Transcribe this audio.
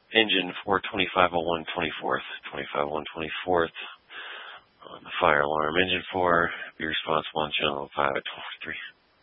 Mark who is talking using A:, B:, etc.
A: Engine 42501 24th, 2501 24th. On the fire alarm. Engine 4, be responsible on channel 5 at 23.